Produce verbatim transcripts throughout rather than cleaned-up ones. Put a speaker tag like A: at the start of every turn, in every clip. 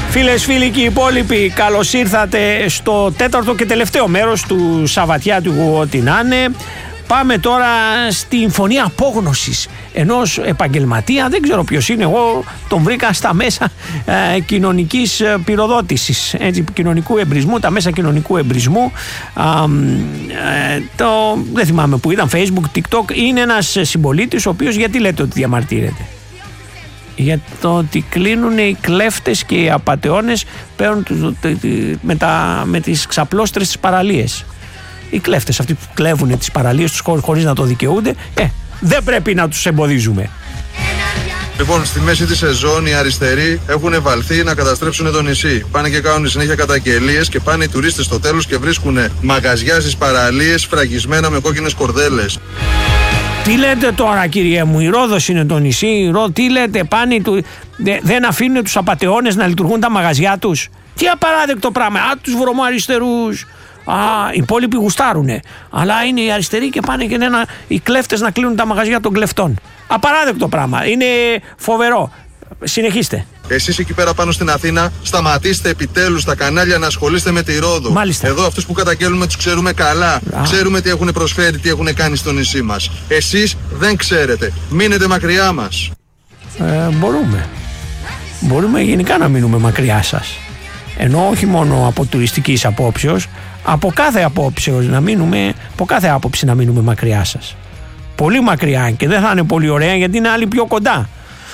A: Φίλες, φίλοι και οι υπόλοιποι, καλώς ήρθατε στο τέταρτο και τελευταίο μέρος του Σαββατιάτικου ό,τι να είναι. Πάμε τώρα στην φωνή απόγνωσης ενός επαγγελματία, δεν ξέρω ποιος είναι, εγώ τον βρήκα στα μέσα ε, κοινωνικής πυροδότησης, έτσι, κοινωνικού εμπρισμού, τα μέσα κοινωνικού εμπρισμού, ε, το, δεν θυμάμαι που ήταν, Facebook, TikTok. Είναι ένας συμπολίτης ο οποίος, γιατί λέτε ότι διαμαρτύρεται? Για το ότι κλείνουν οι κλέφτες και οι απατεώνες παίρνουν με, τα, με τις ξαπλώστρες τις παραλίες. Οι κλέφτες αυτοί που κλέβουν τις παραλίες τους χωρίς να το δικαιούνται, ε, δεν πρέπει να τους εμποδίζουμε.
B: Λοιπόν, στη μέση τη σεζόν οι αριστεροί έχουν βαλθεί να καταστρέψουν το νησί. Πάνε και κάνουν συνέχεια καταγγελίες και πάνε οι τουρίστες στο τέλος και βρίσκουν μαγαζιά στις παραλίες φραγισμένα με κόκκινες κορδέλες.
A: Τι λέτε τώρα, κύριε μου, η Ρόδος είναι το νησί, η Ρώ, τι λέτε, πάνε, του, δε, δεν αφήνουν τους απατεώνες να λειτουργούν τα μαγαζιά τους? Τι απαράδεκτο πράγμα, α, τους βρωμοαριστερούς. Α, οι υπόλοιποι γουστάρουνε. Αλλά είναι οι αριστεροί και πάνε και ένα, οι κλέφτες να κλείνουν τα μαγαζιά των κλεφτών. Απαράδεκτο πράγμα. Είναι φοβερό. Συνεχίστε.
B: Εσείς εκεί πέρα πάνω στην Αθήνα, σταματήστε επιτέλους τα κανάλια να ασχολείστε με τη Ρόδο.
A: Μάλιστα.
B: Εδώ αυτούς που καταγγέλνουμε τους ξέρουμε καλά. Α. Ξέρουμε τι έχουν προσφέρει, τι έχουν κάνει στο νησί μας. Εσείς δεν ξέρετε. Μείνετε μακριά μας.
A: Ε, μπορούμε. Μπορούμε γενικά να μείνουμε μακριά σας. Ενώ όχι μόνο από τουριστικής απόψεως, από κάθε απόψεως να μείνουμε, από κάθε άποψη να μείνουμε μακριά σας. Πολύ μακριά, και δεν θα είναι πολύ ωραία γιατί είναι άλλοι πιο κοντά.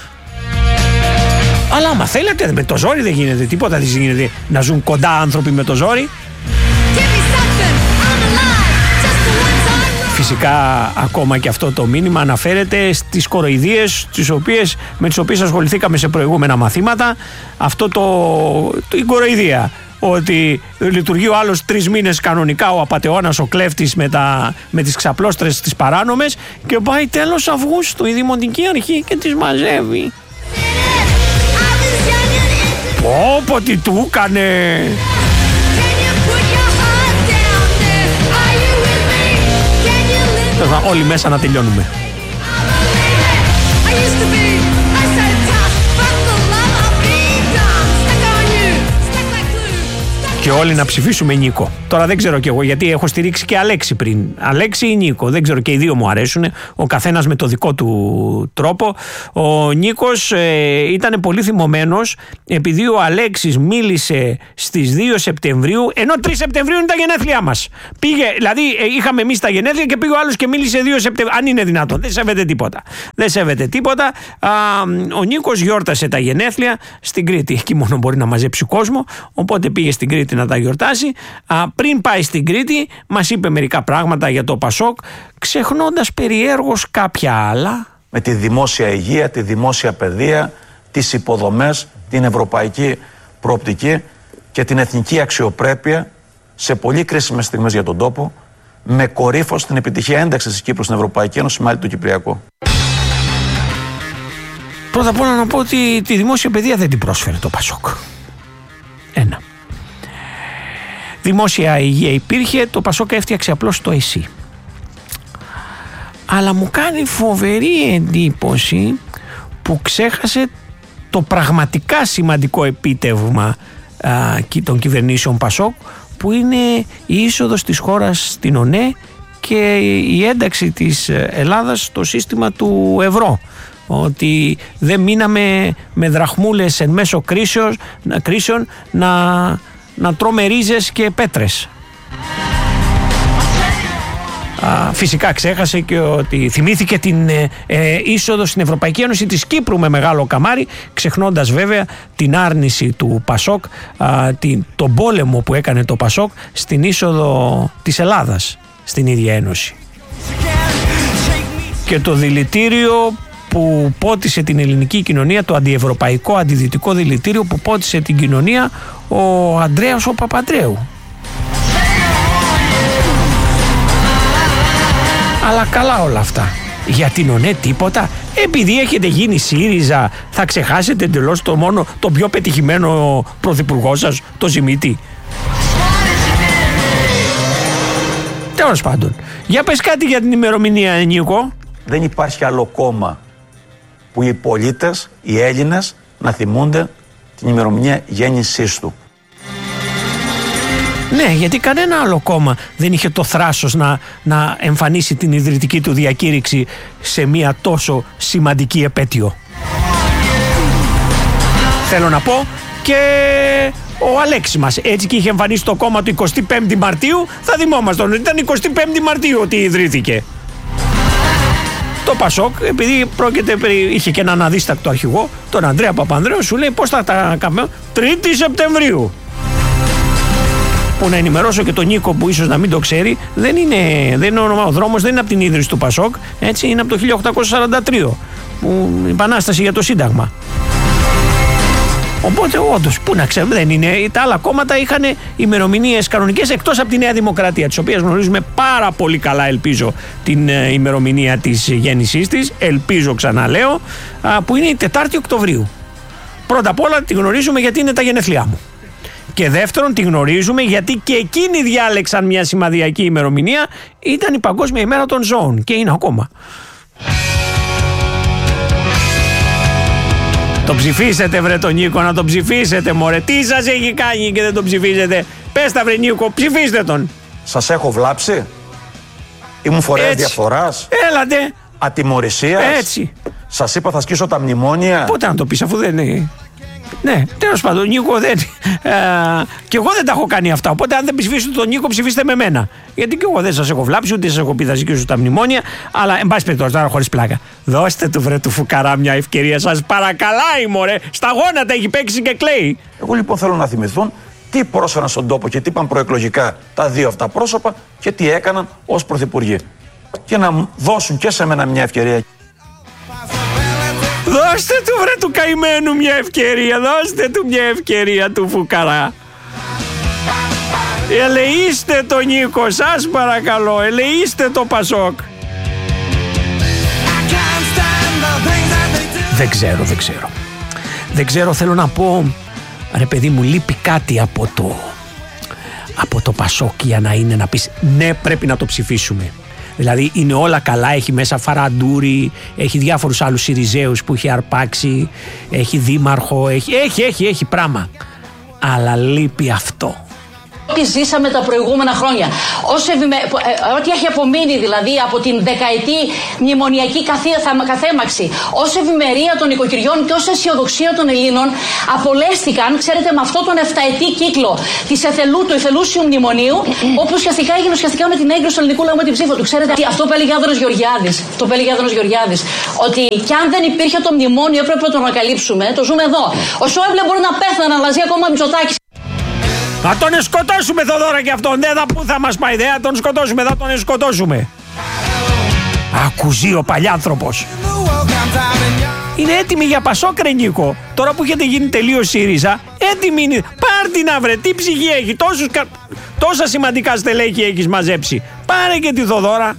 A: Αλλά άμα θέλετε, με το ζόρι δεν γίνεται τίποτα, δεν γίνεται να ζουν κοντά άνθρωποι με το ζόρι. Φυσικά ακόμα και αυτό το μήνυμα αναφέρεται στις κοροϊδίες τις οποίες, με τις οποίες ασχοληθήκαμε σε προηγούμενα μαθήματα. Αυτό το, το η κοροϊδία, ότι λειτουργεί ο άλλος τρεις μήνες κανονικά, ο απατεώνας, ο κλέφτης με, τα, με τις ξαπλώστρες τις παράνομες, και πάει τέλος Αυγούστου η Δημοτική Αρχή και τις μαζεύει. Πω πω τι του έκανε. Όλοι μέσα να τελειώνουμε. Και όλοι να ψηφίσουμε Νίκο. Τώρα δεν ξέρω κι εγώ, γιατί έχω στηρίξει και Αλέξη πριν. Αλέξη ή Νίκο, δεν ξέρω, και οι δύο μου αρέσουν. Ο καθένας με το δικό του τρόπο. Ο Νίκος ε, ήταν πολύ θυμωμένος επειδή ο Αλέξης μίλησε στις δύο Σεπτεμβρίου, ενώ τρεις Σεπτεμβρίου είναι τα γενέθλιά μας. Πήγε, δηλαδή ε, είχαμε εμείς τα γενέθλια και πήγε ο άλλος και μίλησε δύο Σεπτεμβρίου. Αν είναι δυνατόν, δεν σέβεται τίποτα. Δεν σέβεται τίποτα. Α, ο Νίκος γιόρτασε τα γενέθλια στην Κρήτη. Εκεί μόνο μπορεί να μαζέψει κόσμο. Οπότε πήγε στην Κρήτη να τα γιορτάσει. Α, πριν πάει στην Κρήτη μας είπε μερικά πράγματα για το Πασόκ, ξεχνώντας περιέργως κάποια άλλα.
C: Με τη δημόσια υγεία, τη δημόσια παιδεία, τις υποδομές, την ευρωπαϊκή προοπτική και την εθνική αξιοπρέπεια σε πολύ κρίσιμες στιγμές για τον τόπο, με κορύφος την επιτυχία ένταξης της Κύπρου στην Ευρωπαϊκή Ένωση με άλλη του Κυπριακού.
A: Πρώτα απ' όλα να πω ότι τη δημόσια παιδεία δεν την πρόσφερε το Πασόκ. Ένα. Δημόσια υγεία υπήρχε, το Πασόκ έφτιαξε απλώς το ΕΣΥ. Αλλά μου κάνει φοβερή εντύπωση που ξέχασε το πραγματικά σημαντικό επίτευγμα α, των κυβερνήσεων Πασόκ, που είναι η είσοδος της χώρας στην ΟΝΕ και η ένταξη της Ελλάδας στο σύστημα του ευρώ. Ότι δεν μείναμε με δραχμούλες εν μέσω κρίσεων, κρίσεων να, να τρώμε ρίζες και πέτρες. Α, φυσικά ξέχασε και ότι θυμήθηκε την ε, ε, είσοδο στην Ευρωπαϊκή Ένωση της Κύπρου με μεγάλο καμάρι, ξεχνώντας βέβαια την άρνηση του Πασόκ, α, την, τον πόλεμο που έκανε το Πασόκ στην είσοδο της Ελλάδας στην ίδια Ένωση. Και το δηλητήριο που πότισε την ελληνική κοινωνία, το αντιευρωπαϊκό, αντιδυτικό δηλητήριο που πότισε την κοινωνία ο Ανδρέας ο Παπαντρέου. Αλλά καλά όλα αυτά. Για την ΟΝΕ τίποτα. Επειδή έχετε γίνει ΣΥΡΙΖΑ θα ξεχάσετε εντελώς το μόνο, το πιο πετυχημένο πρωθυπουργό σας, το Ζημίτη. Τέλος πάντων. Για πες κάτι για την ημερομηνία, Νίκο.
C: Δεν υπάρχει άλλο κόμμα που οι πολίτες, οι Έλληνες, να θυμούνται την ημερομηνία γέννησής του.
A: Ναι, γιατί κανένα άλλο κόμμα δεν είχε το θράσος να, να εμφανίσει την ιδρυτική του διακήρυξη σε μια τόσο σημαντική επέτειο. Θέλω να πω και ο Αλέξης μας έτσι και είχε εμφανίσει το κόμμα του εικοστή πέμπτη Μαρτίου, θα θυμόμασταν ότι ήταν εικοστή πέμπτη Μαρτίου ότι ιδρύθηκε. Το Πασόκ, επειδή πρόκειται, είχε και έναν αδίστακτο αρχηγό, τον Ανδρέα Παπανδρέου, σου λέει πώς θα τα κάνουμε, τρίτη Σεπτεμβρίου. Που να ενημερώσω και τον Νίκο που ίσως να μην το ξέρει, δεν είναι, δεν είναι όνομα, ο δρόμος δεν είναι από την ίδρυση του Πασόκ, έτσι, είναι από το χίλια οκτακόσια σαράντα τρία, που, η Επανάσταση για το Σύνταγμα. Οπότε όντως, πού να ξέρουμε, δεν είναι. Τα άλλα κόμματα είχαν ημερομηνίες κανονικές εκτός από τη Νέα Δημοκρατία, της οποίας γνωρίζουμε πάρα πολύ καλά, ελπίζω, την ε, ημερομηνία της γέννησής της. Ελπίζω, ξαναλέω, α, που είναι η Τετάρτη Οκτωβρίου. Πρώτα απ' όλα τη γνωρίζουμε γιατί είναι τα γενέθλιά μου. Και δεύτερον, τη γνωρίζουμε γιατί και εκείνοι διάλεξαν μια σημαδιακή ημερομηνία. Ήταν η Παγκόσμια ημέρα των ζώων και είναι ακόμα. Το ψηφίσετε βρε τον Νίκο, να τον ψηφίσετε μωρέ. Τι σας έχει κάνει και δεν τον ψηφίσετε? Πες τα βρε Νίκο, ψηφίστε τον.
C: Σας έχω βλάψει? Ήμουν φορέας διαφθοράς?
A: Έλατε.
C: Ατιμωρησίας?
A: Έτσι.
C: Σας είπα θα σκίσω τα μνημόνια?
A: Πότε να το πεις αφού δεν είναι? Ναι, τέλος πάντων, Νίκο δεν. Ε, και εγώ δεν τα έχω κάνει αυτά. Οπότε, αν δεν ψηφίσετε τον Νίκο, ψηφίστε με μένα. Γιατί και εγώ δεν σας έχω βλάψει, ούτε σας έχω πει θα ζητήσω τα μνημόνια. Αλλά, εν πάση περιπτώσει, τώρα χωρίς πλάκα. Δώστε του βρε του φουκαρά μια ευκαιρία. Σας παρακαλάει, μωρέ. Στα γόνατα έχει παίξει και κλαίει.
C: Εγώ λοιπόν θέλω να θυμηθούν τι πρόσφεραν στον τόπο και τι είπαν προεκλογικά τα δύο αυτά πρόσωπα και τι έκαναν ως πρωθυπουργοί. Και να δώσουν και σε μένα μια ευκαιρία.
A: Δώστε του βρε του καημένου μια ευκαιρία. Δώστε του μια ευκαιρία του φουκαρά. Ελεήστε το Νίκο, σας παρακαλώ. Ελεήστε το Πασόκ. Δεν ξέρω, δεν ξέρω. Δεν ξέρω, θέλω να πω, ρε παιδί μου, λείπει κάτι από το από το Πασόκ για να είναι να πεις ναι, πρέπει να το ψηφίσουμε. Δηλαδή είναι όλα καλά, έχει μέσα Φαραντούρη, έχει διάφορους άλλους Συριζέους που έχει αρπάξει, έχει δήμαρχο, έχει, έχει, έχει, έχει πράγμα. Αλλά λείπει αυτό.
D: Ό,τι ζήσαμε τα προηγούμενα χρόνια, ευημε... ό,τι έχει απομείνει δηλαδή από την δεκαετή μνημονιακή καθέμαξη, ως ευημερία των οικοκυριών και ως αισιοδοξία των Ελλήνων, απολέστηκαν, ξέρετε, με αυτό τον εφταετή κύκλο της εθελού, του εθελούσιου μνημονίου, όπου ουσιαστικά έγινε ουσιαστικά με την έγκριση του ελληνικού λαού με την ψήφο του. Ξέρετε, αυτό που έλεγε Άδωνος Γεωργιάδης, αυτό που έλεγε Άδωνος Γεωργιάδης, ότι κι αν δεν υπήρχε το μνημόνιο έπρεπε να το ανακαλύψουμε, το ζούμε εδώ. Ο Σόιμπλε μπορεί να πέθανε, αλλά ζει ακόμα Μητσοτάκης.
A: Να τον σκοτώσουμε Θοδόρα και αυτόν. Δεν θα, πού θα μας πάει, δεν θα τον σκοτώσουμε, θα τον σκοτώσουμε. Ακουζεί ο παλιάνθρωπος. Είναι έτοιμη για Πασόκ ρε Νίκο. Τώρα που έχετε γίνει τελείως ΣΥΡΙΖΑ, έτοιμη είναι. Πάρ' την να βρε, τι ψυχή έχει, τόσους, τόσα σημαντικά στελέχη έχεις μαζέψει. Πάρε και τη Θοδόρα.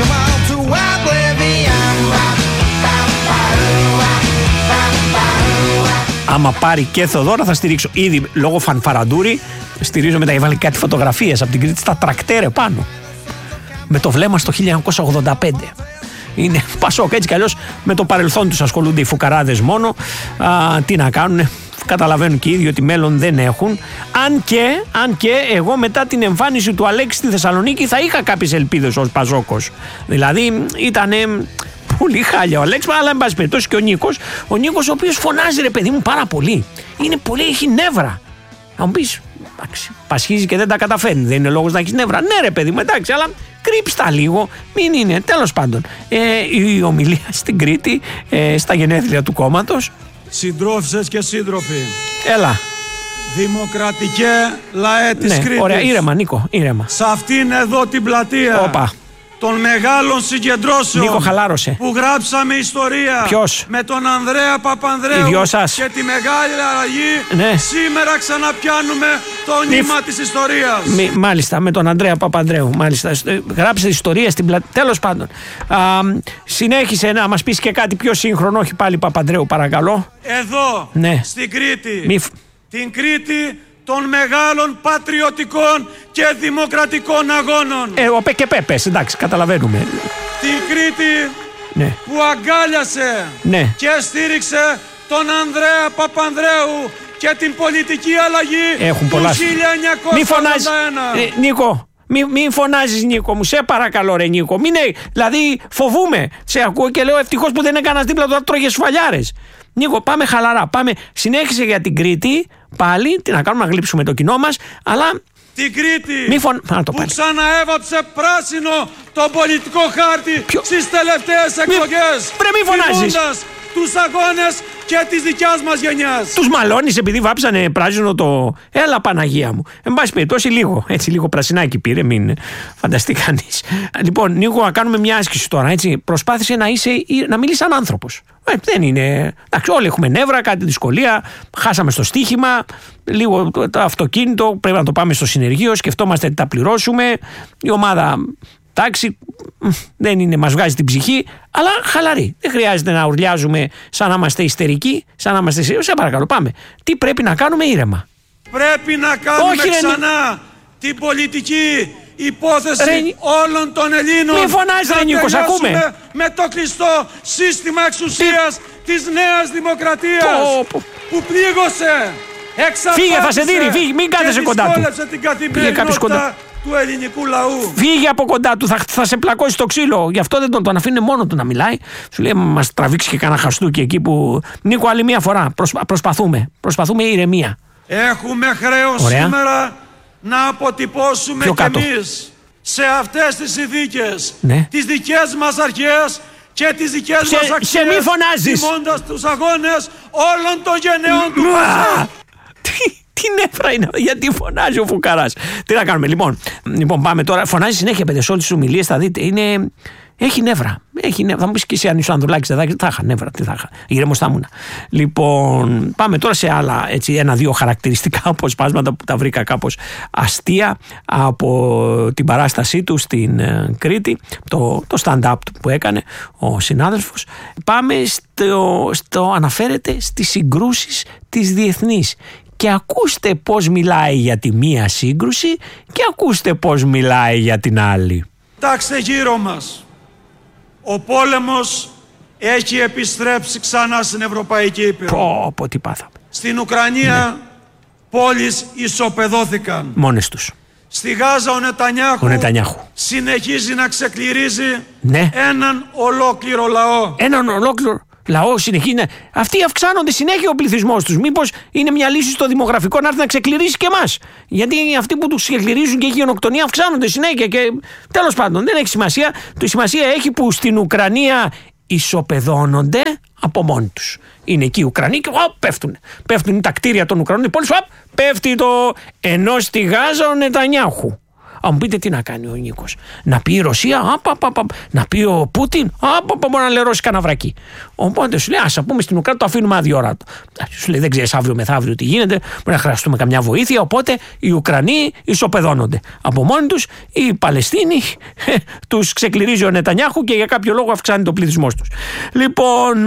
A: Άμα πάρει και Θοδόρα θα στηρίξω. Ήδη λόγω Φανφαραντούρη στηρίζω, μετά έβαλε κάτι φωτογραφίες από την Κρήτη στα τρακτέρε πάνω. Με το βλέμμα στο χίλια εννιακόσια ογδόντα πέντε. Είναι Πασόκ, έτσι κι αλλιώς με το παρελθόν τους ασχολούνται οι φουκαράδες μόνο. Α, τι να κάνουνε, καταλαβαίνουν και οι ίδιοι ότι μέλλον δεν έχουν. Αν και, αν και εγώ μετά την εμφάνιση του Αλέξη στη Θεσσαλονίκη θα είχα κάποιες ελπίδες ως Πασόκος. Δηλαδή ήταν πολύ χάλια ο Αλέξης, αλλά εν πάση περιπτώσει και ο Νίκος. Ο Νίκος ο οποίος φωνάζει ρε παιδί μου πάρα πολύ. Είναι πολύ, έχει νεύρα. Να μου πεις, εντάξει, πασχίζει και δεν τα καταφέρνει. Δεν είναι λόγος να έχεις νεύρα. Ναι ρε παιδί μου, εντάξει, αλλά κρύψτα λίγο. Μην είναι, τέλος πάντων. Ε, η ομιλία στην Κρήτη, ε, στα γενέθλια του κόμματος.
E: Συντρόφισσες και σύντροφοι.
A: Έλα.
E: Δημοκρατικέ λαέ της
A: ναι,
E: Κρήτης.
A: Ωραία, ήρεμα Νίκο, ήρεμα.
E: Σε αυτήν εδώ την πλατεία.
A: Όπα.
E: Των μεγάλων συγκεντρώσεων.
A: Νίκο, χαλάρωσε.
E: Που γράψαμε ιστορία.
A: Ποιος?
E: Με τον Ανδρέα Παπανδρέου.
A: Οι δυο σας.
E: Και τη μεγάλη αλλαγή.
A: Ναι.
E: Σήμερα ξαναπιάνουμε το νήμα Μη... της ιστορίας.
A: Μη, μάλιστα, με τον Ανδρέα Παπανδρέου. Μάλιστα. Γράψε ιστορία στην πλατεία. Τέλος πάντων. Α, συνέχισε να μας πεις και κάτι πιο σύγχρονο. Όχι πάλι Παπανδρέου, παρακαλώ.
E: Εδώ.
A: Ναι.
E: Στην Κρήτη.
A: Μη...
E: Την Κρήτη των μεγάλων πατριωτικών και δημοκρατικών αγώνων.
A: Ε, ο Πε και Πέπες, εντάξει, καταλαβαίνουμε.
E: Την Κρήτη
A: ναι.
E: που αγκάλιασε
A: ναι.
E: και στήριξε τον Ανδρέα Παπανδρέου και την πολιτική αλλαγή
A: Έχουν
E: του
A: πολλά...
E: χίλια εννιακόσια ογδόντα ένα.
A: Ε, Νίκο, μην μη φωνάζεις Νίκο μου, σε παρακαλώ ρε Νίκο. Μην, δηλαδή φοβούμαι. Σε ακούω και λέω ευτυχώς που δεν έκανας δίπλα του, τρώγες σφαλιάρες. Νίκο, πάμε χαλαρά. Πάμε. Συνέχισε για την Κρήτη. Πάλι, τι να κάνουμε, να γλύψουμε το κοινό μας. Αλλά.
E: Την Κρήτη
A: μη φων... να το
E: που ξαναέβαψε πράσινο το πολιτικό χάρτη Ποιο... στις τελευταίες εκλογές.
A: Πρέπει μη φωνάζεις.
E: Τους αγώνες και της δικιάς μας γενιάς.
A: Τους μαλώνεις επειδή βάψανε πράσινο το... Έλα Παναγία μου. Εν πάση περιπτώσει λίγο, έτσι λίγο πρασινάκι πήρε, μην φανταστεί κανείς. Λοιπόν, Νίκο, να κάνουμε μια άσκηση τώρα, έτσι. Προσπάθησε να, είσαι, να μιλείς σαν άνθρωπος. Ε, δεν είναι... Εντάξει, όλοι έχουμε νεύρα, κάτι δυσκολία, χάσαμε στο στοίχημα, λίγο το, το αυτοκίνητο, πρέπει να το πάμε στο συνεργείο, σκεφτόμαστε τι θα πληρώσουμε, η ομάδα... Εντάξει, δεν είναι, μας βγάζει την ψυχή, αλλά χαλαρή. Δεν χρειάζεται να ουρλιάζουμε σαν να είμαστε ιστερικοί, σαν να είμαστε... Σε παρακαλώ, πάμε. Τι πρέπει να κάνουμε ήρεμα.
E: Πρέπει να κάνουμε
A: Όχι,
E: ξανά ρε... την πολιτική υπόθεση ρε... όλων των Ελλήνων.
A: Μην φωνάζεις ρε Νίκο, ακούμε.
E: Με το κλειστό σύστημα εξουσίας Τι... της Νέας Δημοκρατίας το... που πλήγωσε, εξαπάτησε.
A: Φύγε, θα σε δίνει, φύγε, μην κάθεσαι κοντά του.
E: Την καθημερινότητα του ελληνικού λαού.
A: Φύγε από κοντά του, θα, θα σε πλακώσει το ξύλο. Γι' αυτό δεν τον, τον αφήνει μόνο του να μιλάει. Σου λέει, μας τραβήξει και κανένα χαστούκι εκεί που. Νίκο, άλλη μία φορά. Προσπα, προσπαθούμε. Προσπαθούμε ηρεμία.
E: Έχουμε χρέος Ωραία. σήμερα να αποτυπώσουμε κι εμείς σε αυτές τις συνθήκες ναι. τις δικές μας αρχές και τις δικές
A: σε,
E: μας αξίες.
A: Σε μη φωνάζεις.
E: Τιμώντας τους αγώνες όλων των γενναιών του Πασά.
A: Τι νεύρα είναι, γιατί φωνάζει ο Φουκαράς. Τι να κάνουμε, λοιπόν. Λοιπόν, πάμε τώρα. Φωνάζει συνέχεια, παιδιά, σε όλες τις ομιλίες, θα δείτε. Είναι... Έχει νεύρα. Έχει νεύρα. Θα μου πεις και εσύ αν είσαι ο Ανδρουλάκης, δεν θα είχα νεύρα. Τι θα είχα. Ηρεμός θα ήμουν. Λοιπόν, πάμε τώρα σε άλλα έτσι, ένα-δύο χαρακτηριστικά αποσπάσματα που τα βρήκα κάπως αστεία από την παράστασή του στην uh, Κρήτη. Το, το stand-up που έκανε ο συνάδελφος. Πάμε στο, στο αναφέρεται στις συγκρούσεις τις διεθνείς. Και ακούστε πώς μιλάει για τη μία σύγκρουση και ακούστε πώς μιλάει για την άλλη.
E: Κοιτάξτε γύρω μας. Ο πόλεμος έχει επιστρέψει ξανά στην Ευρωπαϊκή Ήπειρο.
A: Πω, πω, τι πάθαμε.
E: Στην Ουκρανία ναι. πόλεις ισοπεδώθηκαν.
A: Μόνες τους.
E: Στη Γάζα ο Νετανιάχου,
A: ο Νετανιάχου.
E: συνεχίζει να ξεκληρίζει
A: ναι.
E: έναν ολόκληρο λαό.
A: Έναν ολόκληρο λαό συνεχίζει να... Αυτοί αυξάνονται συνέχεια ο πληθυσμός τους. Μήπως είναι μια λύση στο δημογραφικό να έρθει να ξεκληρίσει και εμάς. Γιατί αυτοί που τους ξεκληρίζουν και έχει γενοκτονία αυξάνονται συνέχεια. Και τέλος πάντων δεν έχει σημασία. Το σημασία έχει που στην Ουκρανία ισοπεδώνονται από μόνοι τους. Είναι εκεί οι Ουκρανοί και οπ, πέφτουν. Πέφτουν τα κτίρια των Ουκρανών, οι πόλεις, οπ, πέφτει το. Ενώ στη Γάζα ο Νετανιάχου. Αν μου πείτε τι να κάνει ο Νίκος. Να πει η Ρωσία, απα, απα, απα. Να πει ο Πούτιν, απα, μπορεί να λερώσει κανένα βρακί. Οπότε σου λέει, ας πούμε στην Ουκρανία το αφήνουμε άδειο ώρα. Σου λέει, δεν ξέρεις αύριο μεθαύριο τι γίνεται, μπορεί να χρειαστούμε καμιά βοήθεια. Οπότε οι Ουκρανοί ισοπεδώνονται. Από μόνοι τους, οι Παλαιστίνοι τους ξεκληρίζει ο Νετανιάχου και για κάποιο λόγο αυξάνει το πληθυσμός τους. Λοιπόν,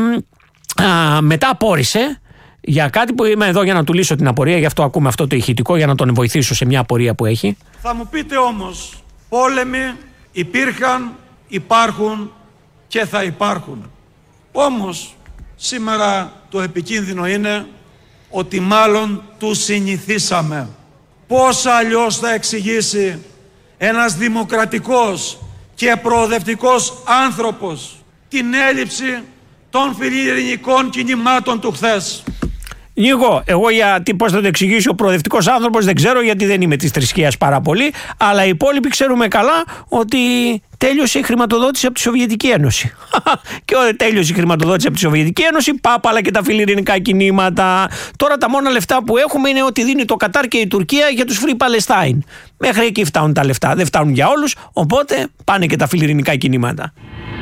A: α, μετά απόρρισε. Για κάτι που είμαι εδώ για να του λύσω την απορία, γι' αυτό ακούμε αυτό το ηχητικό, για να τον βοηθήσω σε μια απορία που έχει.
E: Θα μου πείτε όμως, πόλεμοι υπήρχαν, υπάρχουν και θα υπάρχουν. Όμως, σήμερα το επικίνδυνο είναι ότι μάλλον τους συνηθίσαμε. Πώς αλλιώς θα εξηγήσει ένας δημοκρατικός και προοδευτικός άνθρωπος την έλλειψη των φιλιρινικών κινημάτων του χθες?
A: Νίκο, εγώ γιατί πώς θα το εξηγήσει ο προοδευτικός άνθρωπος δεν ξέρω, γιατί δεν είμαι της θρησκείας πάρα πολύ, αλλά οι υπόλοιποι ξέρουμε καλά ότι τέλειωσε η χρηματοδότηση από τη Σοβιετική Ένωση. Και όταν τέλειωσε η χρηματοδότηση από τη Σοβιετική Ένωση, πάπαλα και τα φιλιρινικά κινήματα. Τώρα τα μόνα λεφτά που έχουμε είναι ότι δίνει το Κατάρ και η Τουρκία για τους Free Palestine. Μέχρι εκεί φτάνουν τα λεφτά, δεν φτάνουν για όλους, οπότε πάνε και τα φιλιρινικά κινήματα.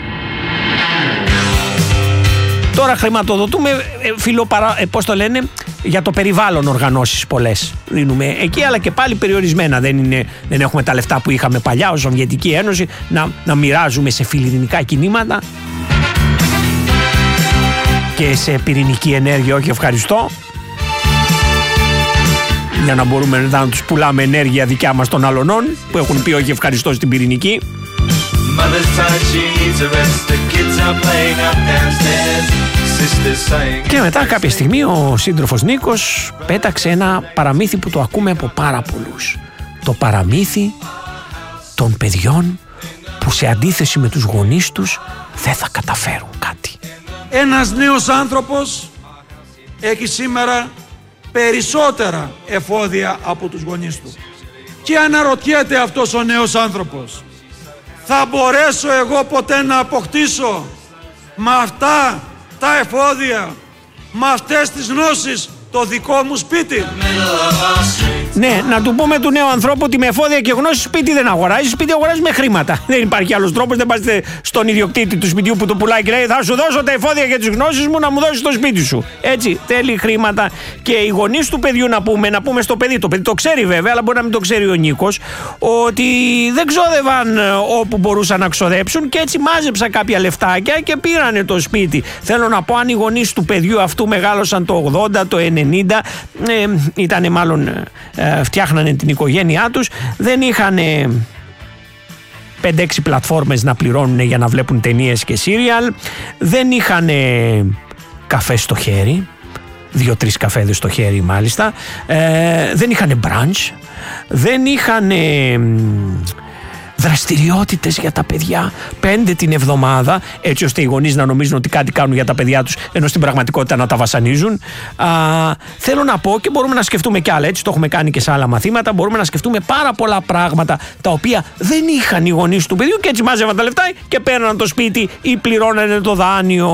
A: Τώρα χρηματοδοτούμε, φιλοπαρα... ε, πώς το λένε, για το περιβάλλον οργανώσεις πολλές δίνουμε εκεί, αλλά και πάλι περιορισμένα. Δεν, είναι, δεν έχουμε τα λεφτά που είχαμε παλιά ως Σοβιετική Ένωση να, να μοιράζουμε σε φιλιρινικά κινήματα και σε πυρηνική ενέργεια, όχι ευχαριστώ, για να μπορούμε να τους πουλάμε ενέργεια δικιά μας των αλωνών που έχουν πει όχι ευχαριστώ στην πυρηνική. Mother's tired, she needs a rest. The kids are playing up downstairs. Και μετά κάποια στιγμή ο σύντροφος Νίκος πέταξε ένα παραμύθι που το ακούμε από πάρα πολλούς. Το παραμύθι των παιδιών που σε αντίθεση με τους γονείς τους δεν θα καταφέρουν κάτι.
E: Ένας νέος άνθρωπος έχει σήμερα περισσότερα εφόδια από τους γονείς του. Και αναρωτιέται αυτός ο νέος άνθρωπος, θα μπορέσω εγώ ποτέ να αποκτήσω με αυτά τα εφόδια, με αυτές τις γνώσεις, το δικό μου σπίτι?
A: Ναι, να του πούμε του νέου ανθρώπου ότι με εφόδια και γνώσεις σπίτι δεν αγοράζει. Σπίτι αγοράζει με χρήματα. Δεν υπάρχει άλλος τρόπος. Δεν πάτε στον ιδιοκτήτη του σπιτιού που το πουλάει και λέει θα σου δώσω τα εφόδια και τις γνώσεις μου να μου δώσεις το σπίτι σου. Έτσι, θέλει χρήματα. Και οι γονείς του παιδιού να πούμε, να πούμε στο παιδί, το παιδί το ξέρει βέβαια, αλλά μπορεί να μην το ξέρει ο Νίκος, ότι δεν ξόδευαν όπου μπορούσαν να ξοδέψουν και έτσι μάζεψαν κάποια λεφτάκια και πήρανε το σπίτι. Θέλω να πω, αν οι γονείς του παιδιού αυτού μεγάλωσαν το ογδόντα, το ενενήντα, ε, ήτανε μάλλον. Ε, φτιάχνανε την οικογένειά τους, δεν είχαν πέντε έξι πλατφόρμες να πληρώνουν για να βλέπουν ταινίες και σύριαλ, δεν είχαν καφέ στο χέρι, δύο-τρεις καφέδες στο χέρι μάλιστα, ε, δεν είχαν brunch, δεν είχαν δραστηριότητες για τα παιδιά πέντε την εβδομάδα, έτσι ώστε οι γονείς να νομίζουν ότι κάτι κάνουν για τα παιδιά τους ενώ στην πραγματικότητα να τα βασανίζουν. Α, θέλω να πω, και μπορούμε να σκεφτούμε κι άλλα, έτσι το έχουμε κάνει και σε άλλα μαθήματα, μπορούμε να σκεφτούμε πάρα πολλά πράγματα τα οποία δεν είχαν οι γονείς του παιδιού και έτσι μάζευαν τα λεφτά και παίρναν το σπίτι ή πληρώνανε το δάνειο.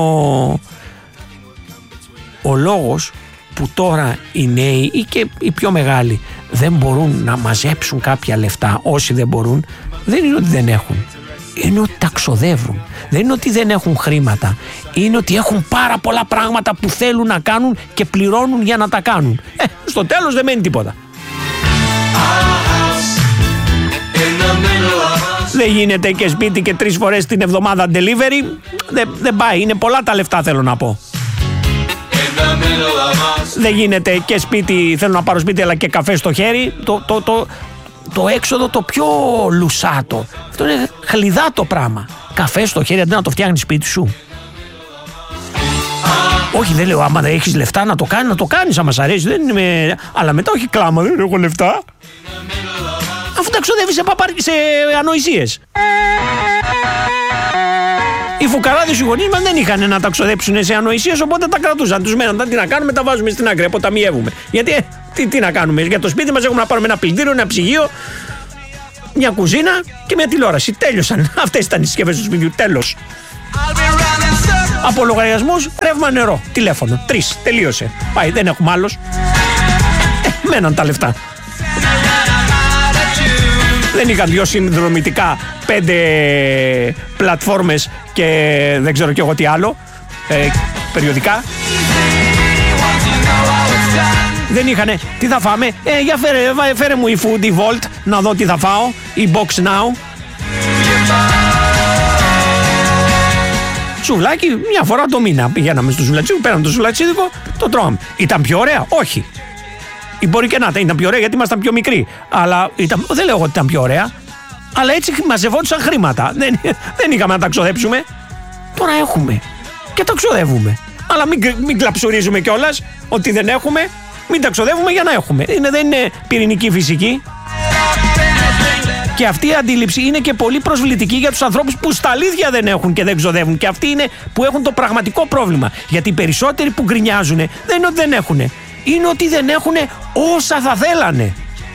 A: Ο λόγος που τώρα οι νέοι ή και οι πιο μεγάλοι δεν μπορούν να μαζέψουν κάποια λεφτά, όσοι δεν μπορούν, δεν είναι ότι δεν έχουν, είναι ότι τα ξοδεύουν. Δεν είναι ότι δεν έχουν χρήματα, είναι ότι έχουν πάρα πολλά πράγματα που θέλουν να κάνουν και πληρώνουν για να τα κάνουν. Ε, στο τέλος δεν μένει τίποτα. Δεν γίνεται και σπίτι και τρεις φορές την εβδομάδα delivery, δεν, δεν πάει, είναι πολλά τα λεφτά, θέλω να πω. Δεν γίνεται και σπίτι, θέλω να πάρω σπίτι αλλά και καφέ στο χέρι. Το, το, το, το έξοδο το πιο λουσάτο, αυτό είναι χλιδάτο πράγμα. Καφέ στο χέρι αντί να το φτιάχνεις σπίτι σου. Όχι, δεν λέω άμα δεν έχεις λεφτά να το κάνεις, να το κάνεις άμα σ' αρέσει, δεν είμαι... αλλά μετά όχι κλάμα, δεν έχω λεφτά. Αφού τα ξοδεύεις σε, παπαρ... σε ανοησίες. Οι φουκαράδες οι γονείς μας δεν είχαν να τα ξοδέψουν σε ανοησίες, οπότε τα κρατούσαν. Τους μέναν, τι να κάνουμε, τα βάζουμε στην άκρη, αποταμιεύουμε. Γιατί, ε, τι, τι να κάνουμε, για το σπίτι μας έχουμε να πάρουμε ένα πλυντήριο, ένα ψυγείο, μια κουζίνα και μια τηλεόραση. Τέλειωσαν. Αυτές ήταν οι συσκευές του σπιτιού. Τέλος. Από λογαριασμούς, ρεύμα, νερό, τηλέφωνο. Τρεις. Τελείωσε. Πάει, δεν έχουμε άλλος. Ε, μέναν τα λεφτά. Δεν είχαν δυο συνδρομητικά, πέντε πλατφόρμες και δεν ξέρω κι εγώ τι άλλο, ε, περιοδικά. Δεν είχανε, τι θα φάμε, ε, για φέρε, φέρε μου η Food, η Volt, να δω τι θα φάω, η Box Now. Σουβλάκι, μια φορά το μήνα πηγαίναμε στο σουβλατσίδικο, πέραμε το σουβλατσίδικο, το τρώμε. Ήταν πιο ωραία, όχι. Ή μπορεί και να ήταν πιο ωραία γιατί ήμασταν πιο μικροί. Αλλά ήταν, δεν λέω ότι ήταν πιο ωραία. Αλλά έτσι μαζευόντουσαν χρήματα. Δεν, δεν είχαμε να τα ξοδέψουμε. Τώρα έχουμε. Και τα ξοδεύουμε. Αλλά μην, μην κλαψουρίζουμε κιόλας ότι δεν έχουμε. Μην τα ξοδεύουμε για να έχουμε. Είναι, δεν είναι πυρηνική φυσική. Και αυτή η αντίληψη είναι και πολύ προσβλητική για τους ανθρώπους που στα αλήθεια δεν έχουν και δεν ξοδεύουν. Και αυτοί είναι που έχουν το πραγματικό πρόβλημα. Γιατί οι περισσότεροι που γκρινιάζουν δεν είναι ότι δεν έχουν. Είναι ότι δεν έχουν όσα θα θέλανε.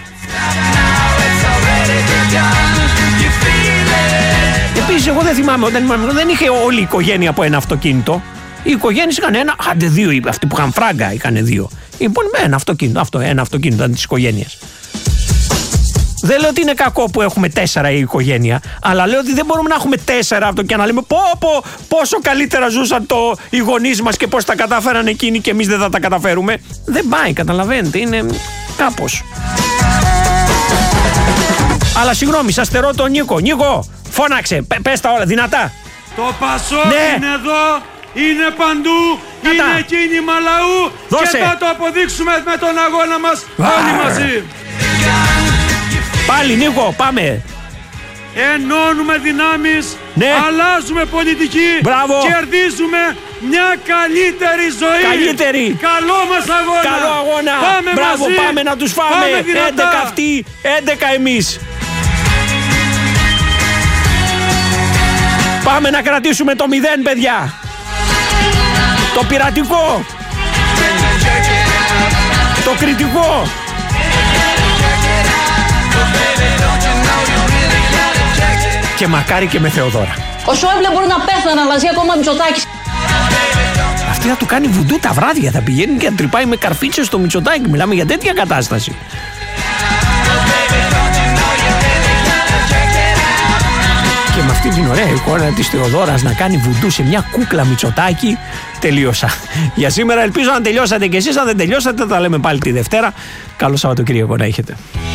A: Επίσης εγώ δεν θυμάμαι, όταν ήμουν δεν είχε όλη η οικογένεια από ένα αυτοκίνητο. Οι οικογένειες είχαν ένα, άντε δύο, αυτοί που είχαν φράγκα είχαν δύο. Λοιπόν, ένα αυτοκίνητο, αυτό, ένα αυτοκίνητο της οικογένειας. Δεν λέω ότι είναι κακό που έχουμε τέσσερα η οικογένεια, αλλά λέω ότι δεν μπορούμε να έχουμε τέσσερα αυτό και να λέμε πω, πω, πόσο καλύτερα ζούσαν το, οι γονείς μας και πώς τα κατάφεραν εκείνοι και εμείς δεν θα τα καταφέρουμε. Δεν πάει, καταλαβαίνετε, είναι κάπως. Αλλά συγγνώμη, σας στερώ τον Νίκο. Νίκο, φώναξε, π, πες τα όλα δυνατά.
E: Το Πασόκ ναι. είναι εδώ, είναι παντού, Κατά. είναι κίνημα λαού. Δώσε. Και θα το αποδείξουμε με τον αγώνα μας όλοι μαζί.
A: Πάλι Νίκο, πάμε.
E: Ενώνουμε δυνάμεις, ναι. αλλάζουμε πολιτική,
A: Μπράβο.
E: κερδίζουμε μια καλύτερη ζωή.
A: Καλύτερη.
E: Καλό μας αγώνα.
A: Καλό αγώνα.
E: Πάμε
A: Μπράβο,
E: μαζί.
A: πάμε να τους φάμε.
E: Πάμε δυνατά.
A: έντεκα αυτοί, έντεκα εμείς. Πάμε να κρατήσουμε το μηδέν, παιδιά. Το πειρατικό. Το κριτικό. Και μακάρι και με Θεοδώρα.
D: Ο Σόιμπλε μπορεί να πέθανε, αλλά ζει ακόμα Μητσοτάκης.
A: Αυτή θα του κάνει βουντού τα βράδια. Θα πηγαίνει και θα τρυπάει με καρφίτσες στο Μητσοτάκη. Μιλάμε για τέτοια κατάσταση. Και με αυτή την ωραία εικόνα της Θεοδόρας να κάνει βουντού σε μια κούκλα Μητσοτάκη, τελείωσα. Για σήμερα ελπίζω να τελειώσατε κι εσείς. Αν δεν τελειώσατε, θα τα λέμε πάλι τη Δευτέρα. Καλό Σαββατοκύριακο να έχετε.